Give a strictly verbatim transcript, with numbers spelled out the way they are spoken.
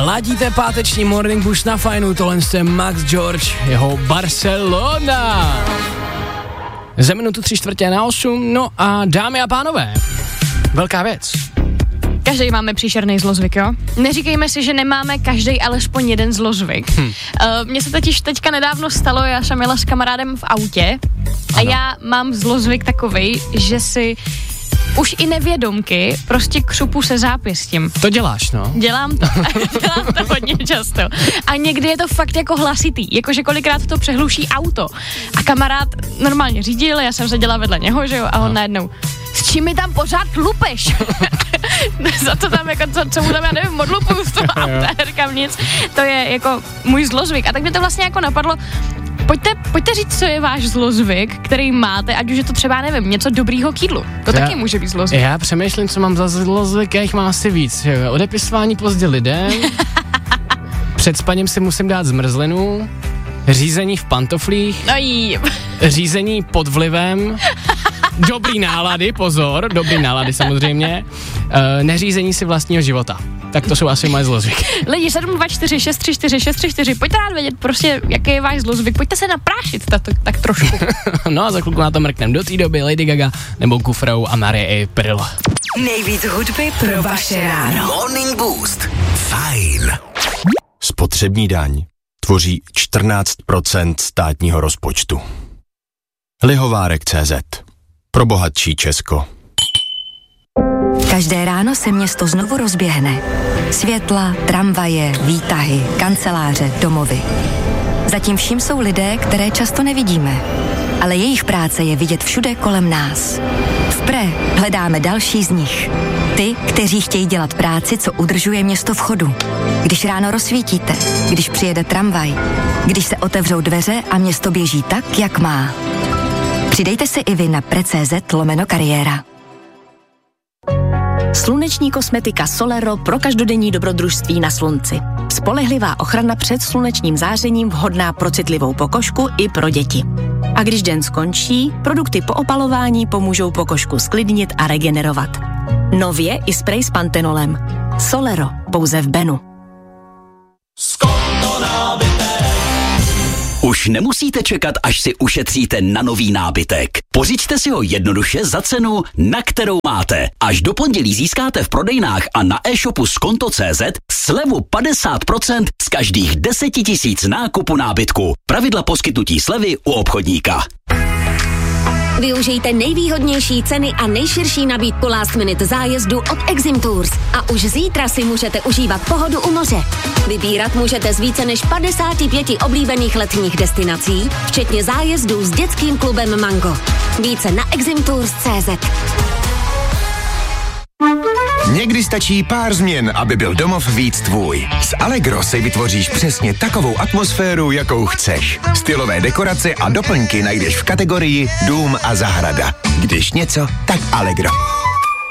Ladíte páteční Morning Boost na fajnu, tohle je Max George, jeho Barcelona. Za minutu tři čtvrtě na osm, no a dámy a pánové, velká věc. Každý máme příšerný zlozvyk, jo? Neříkejme si, že nemáme každý alespoň jeden zlozvyk. Hm. Uh, Mně se totiž teďka nedávno stalo, já jsem jela s kamarádem v autě a ano. Já mám zlozvyk takovej, že si už i nevědomky prostě křupu se zápěstím. To děláš, no? Dělám to. Dělám to hodně často. A někdy je to fakt jako hlasitý. Jakože kolikrát to přehluší auto. A kamarád normálně řídil, já jsem seděla vedle něho, že jo, a on no. najednou, s čím mi tam pořád lupeš? Za to tam jako, co, co mu tam, já nevím, odlupuju z toho auta, říkám nic. To je jako můj zlozvyk. A tak mě to vlastně jako napadlo, Pojďte, pojďte říct, co je váš zlozvyk, který máte, ať už je to třeba, nevím, něco dobrýho k jídlu. To já, taky může být zlozvyk. Já přemýšlím, co mám za zlozvyk, já jich mám asi víc. Odepisování pozdě lidem, před spaním si musím dát zmrzlinu, řízení v pantoflích, no jí. řízení pod vlivem, dobrý nálady, pozor, dobrý nálady samozřejmě, e, neřízení si vlastního života. Tak to jsou asi moje zlozvyky. Lidi, sedm dva čtyři šest tři čtyři šest tři čtyři, pojďte rád vědět prostě, jaký je váš zlozvyk, pojďte se naprášit tak, tak trošku. No a za chvilku na to mrknem. Do té doby Lady Gaga nebo Kufrou a Marie April. Nejvíc hudby pro vaše ráno. Morning Boost. Fajn. Spotřební daň tvoří čtrnáct procent státního rozpočtu. Lihovárek tečka cé zet. Pro bohatší Česko. Každé ráno se město znovu rozběhne. Světla, tramvaje, výtahy, kanceláře, domovy. Zatím vším jsou lidé, které často nevidíme. Ale jejich práce je vidět všude kolem nás. V Pré hledáme další z nich. Ty, kteří chtějí dělat práci, co udržuje město v chodu. Když ráno rozsvítíte, když přijede tramvaj, když se otevřou dveře a město běží tak, jak má. Přidejte se i vy na pre tečka cé zet lomeno kariéra. Sluneční kosmetika Solero pro každodenní dobrodružství na slunci. Spolehlivá ochrana před slunečním zářením vhodná pro citlivou pokožku i pro děti. A když den skončí, produkty po opalování pomůžou pokožku sklidnit a regenerovat. Nově i sprej s pantenolem. Solero, pouze v Benu. Už nemusíte čekat, až si ušetříte na nový nábytek. Pořiďte si ho jednoduše za cenu, na kterou máte. Až do pondělí získáte v prodejnách a na e-shopu skonto tečka cé zet slevu padesát procent z každých deset tisíc nákupu nábytku. Pravidla poskytnutí slevy u obchodníka. Využijte nejvýhodnější ceny a nejširší nabídku last minute zájezdu od Exim Tours. A už zítra si můžete užívat pohodu u moře. Vybírat můžete z více než padesáti pěti oblíbených letních destinací, včetně zájezdů s dětským klubem Mango. Více na exim tours tečka cé zet. Někdy stačí pár změn, aby byl domov víc tvůj. S Allegro si vytvoříš přesně takovou atmosféru, jakou chceš. Stylové dekorace a doplňky najdeš v kategorii Dům a zahrada. Když něco, tak Allegro.